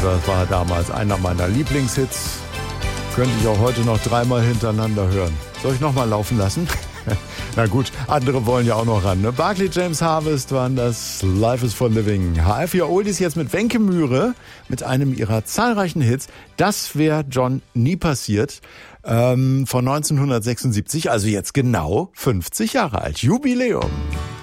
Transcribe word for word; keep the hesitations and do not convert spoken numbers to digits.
das war damals einer meiner Lieblingshits. Könnte ich auch heute noch dreimal hintereinander hören. Soll ich nochmal laufen lassen? Na gut, andere wollen ja auch noch ran. Ne? Barclay James Harvest waren das Life is for Living. H R vier Oldies jetzt mit Wenke Mühre, mit einem ihrer zahlreichen Hits. Das wäre John nie passiert. Ähm, von neunzehnhundertsechsundsiebzig, also jetzt genau fünfzig Jahre alt. Jubiläum.